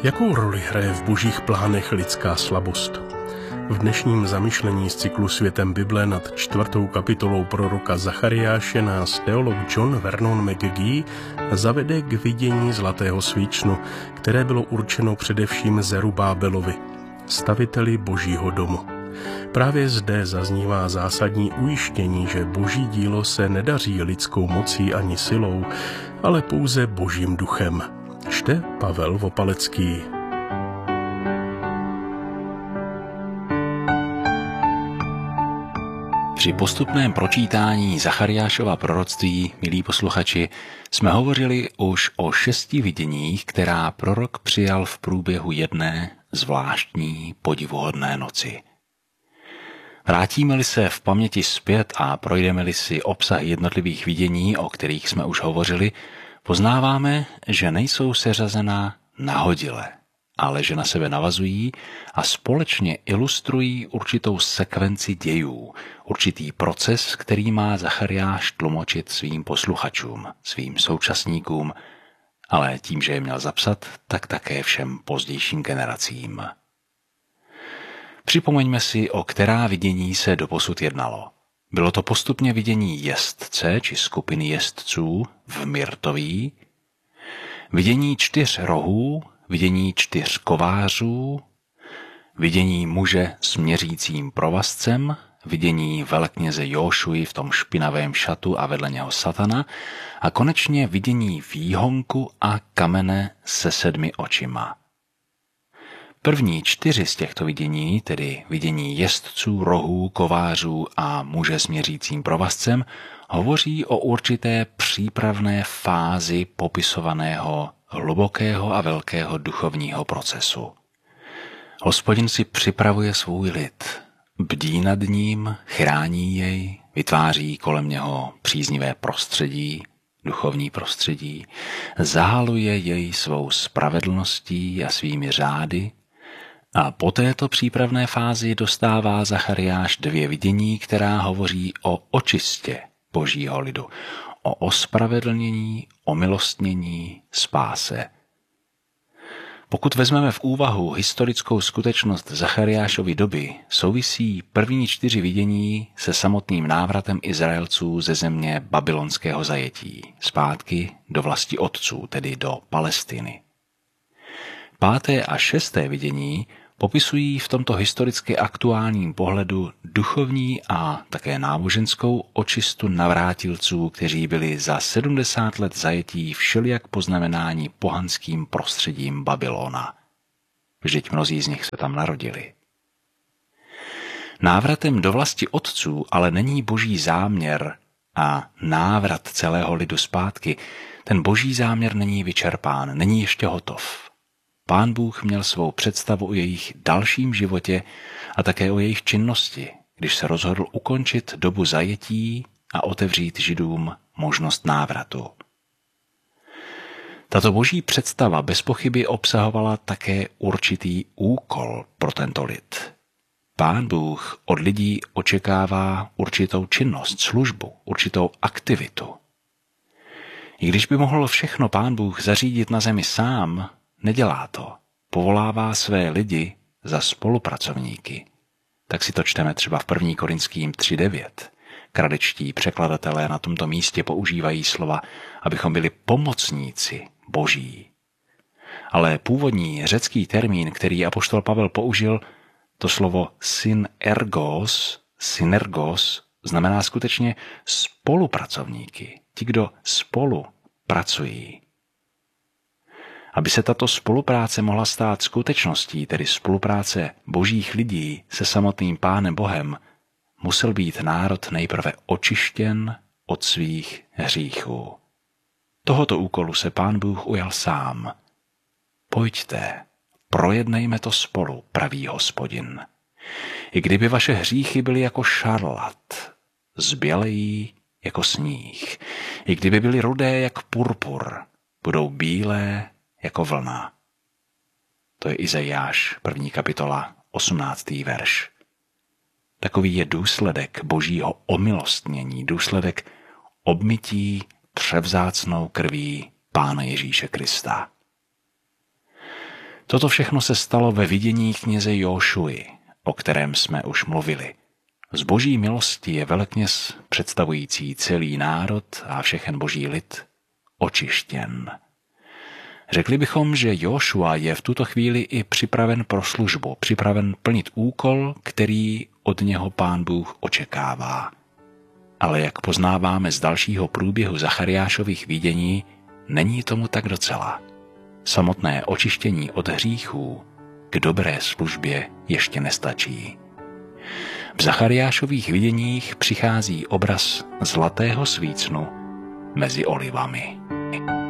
Jakou roli hraje v božích plánech lidská slabost? V dnešním zamyšlení z cyklu Světem Bible nad 4. kapitolou proroka Zachariáše nás teolog John Vernon McGee zavede k vidění zlatého svíčnu, které bylo určeno především Zerubábelovi, staviteli božího domu. Právě zde zaznívá zásadní ujištění, že boží dílo se nedaří lidskou mocí ani silou, ale pouze božím duchem. Čte Pavel Vopalecký. Při postupném pročítání Zachariášova proroctví, milí posluchači, jsme hovořili už o 6 viděních, která prorok přijal v průběhu jedné zvláštní podivuhodné noci. Vrátíme-li se v paměti zpět a projdeme-li si obsah jednotlivých vidění, o kterých jsme už hovořili, poznáváme, že nejsou seřazena nahodile, ale že na sebe navazují a společně ilustrují určitou sekvenci dějů, určitý proces, který má Zachariáš tlumočit svým posluchačům, svým současníkům, ale tím, že je měl zapsat, tak také všem pozdějším generacím. Připomeňme si, o která vidění se doposud jednalo. Bylo to postupně vidění jezdce či skupiny jezdců v Myrtoví, vidění 4 rohů, vidění 4 kovářů, vidění muže s měřícím provazcem, vidění velekněze Jóšuji v tom špinavém šatu a vedle něho Satana a konečně vidění výhonku a kamene se 7 očima. První 4 z těchto vidění, tedy vidění jezdců, rohů, kovářů a muže s měřícím provazcem, hovoří o určité přípravné fázi popisovaného hlubokého a velkého duchovního procesu. Hospodin si připravuje svůj lid, bdí nad ním, chrání jej, vytváří kolem něho příznivé prostředí, duchovní prostředí, zahaluje jej svou spravedlností a svými řády a po této přípravné fázi dostává Zachariáš 2 vidění, která hovoří o očistě božího lidu, o ospravedlnění, omilostnění, spáse. Pokud vezmeme v úvahu historickou skutečnost Zachariášovy doby, souvisí první 4 vidění se samotným návratem Izraelců ze země babylonského zajetí, zpátky do vlasti otců, tedy do Palestiny. 5. a 6. vidění popisují v tomto historicky aktuálním pohledu duchovní a také náboženskou očistu navrátilců, kteří byli za 70 let zajetí všelijak poznamenáni pohanským prostředím Babylona. Vždyť mnozí z nich se tam narodili. Návratem do vlasti otců ale není boží záměr a návrat celého lidu zpátky. Ten boží záměr není vyčerpán, není ještě hotov. Pán Bůh měl svou představu o jejich dalším životě a také o jejich činnosti, když se rozhodl ukončit dobu zajetí a otevřít Židům možnost návratu. Tato boží představa bez pochyby obsahovala také určitý úkol pro tento lid. Pán Bůh od lidí očekává určitou činnost, službu, určitou aktivitu. I když by mohl všechno Pán Bůh zařídit na zemi sám, nedělá to. Povolává své lidi za spolupracovníky. Tak si to čteme třeba v 1. Korinským 3:9. Kradečtí překladatelé na tomto místě používají slova, abychom byli pomocníci boží. Ale původní řecký termín, který apoštol Pavel použil, to slovo synergos, znamená skutečně spolupracovníky, ti, kdo spolu pracují. Aby se tato spolupráce mohla stát skutečností, tedy spolupráce božích lidí se samotným Pánem Bohem, musel být národ nejprve očištěn od svých hříchů. Tohoto úkolu se Pán Bůh ujal sám. Pojďte, projednejme to spolu, praví Hospodin. I kdyby vaše hříchy byly jako šarlat, zbělejí jako sníh. I kdyby byly rudé jak purpur, budou bílé jako vlna. To je Izajáš, 1. kapitola, 18. verš. Takový je důsledek božího omilostnění, důsledek obmytí převzácnou krví Pána Ježíše Krista. Toto všechno se stalo ve vidění kněze Jóšuy, o kterém jsme už mluvili. Z boží milosti je velekněz představující celý národ a všechen boží lid očištěn. Řekli bychom, že Jóšua je v tuto chvíli i připraven pro službu, připraven plnit úkol, který od něho Pán Bůh očekává. Ale jak poznáváme z dalšího průběhu Zachariášových vidění, není tomu tak docela. Samotné očištění od hříchů k dobré službě ještě nestačí. V Zachariášových viděních přichází obraz zlatého svícnu mezi olivami.